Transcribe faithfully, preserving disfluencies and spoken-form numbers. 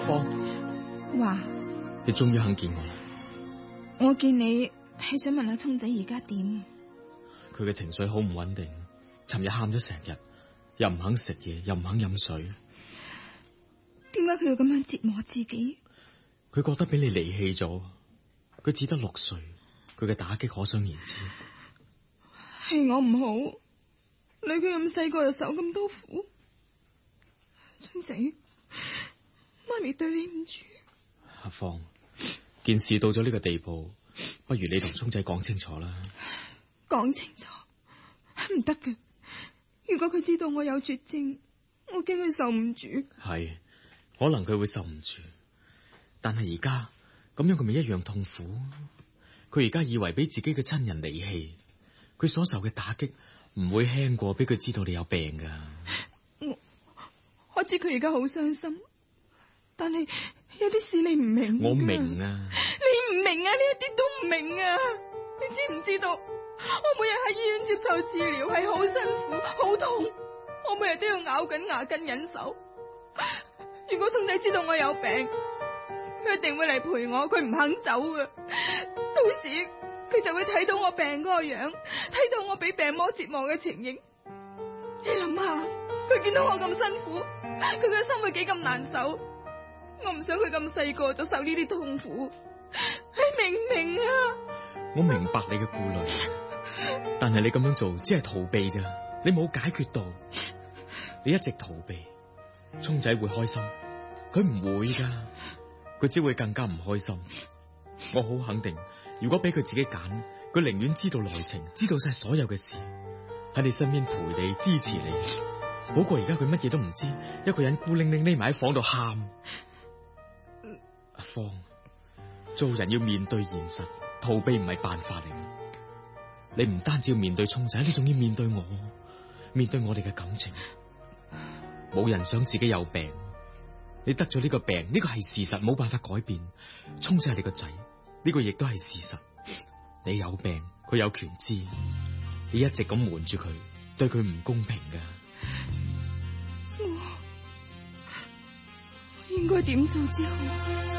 芳， 話你終於肯見我啦。 我見你係想問下聰仔而家點？ 佢嘅情緒好唔穩定，尋日喊咗成日，又唔肯食嘢，又唔肯飲水。 點解佢要咁樣折磨自己？ 佢覺得俾你離棄咗，佢只得六歲，佢嘅打擊可想而知。 係我唔好，女佢咁細個又受咁多苦。聰仔，媽咪對你唔住。 阿芳，件事到咗呢個地步，不如你同聰仔講清楚啦。 講清楚唔得嘅，如果佢知道我有絕症，我驚佢受唔住。 係，可能佢會受唔住，但係而家咁樣佢咪一樣痛苦。佢而家以為俾自己嘅親人離棄，佢所受嘅打擊唔會輕過俾佢知道你有病噶。 我我知佢而家好傷心，但係有啲事你唔明。 我明啊， 你唔明啊，呢一啲都唔明啊。你知唔知道我每日喺醫院接受治療係好辛苦好痛，我每日都要咬緊牙根忍受。如果聰仔知道我有病，佢一定會嚟陪我，佢唔肯走啊。到時佢就會睇到我病嗰個樣，睇到我俾病魔折磨嘅情形。你諗下，佢見到我咁辛苦，佢嘅心會幾咁難受。我唔想佢咁細個就受呢啲痛苦，你明唔明啊？ 我明白你嘅顧慮，但係你咁樣做只係逃避咋，你冇解決到。你一直逃避，聰仔會開心？佢唔會噶，佢只會更加唔開心。我好肯定，如果俾佢自己揀，佢寧願知道內情，知道晒所有嘅事，喺你身邊陪你支持你，好過而家佢乜嘢都唔知，一個人孤零零匿埋喺房度喊。阿芳，做人要面對現實，逃避唔係辦法嚟。你唔單止要面對聰仔，你仲要面對我，面對我哋嘅感情。冇人想自己有病，你得咗呢個病，呢個係事實，冇辦法改變。聰仔係你個仔，呢個亦都係事實。你有病，佢有權知。你一直咁瞞住佢，對佢唔公平噶。 我應該點做之好？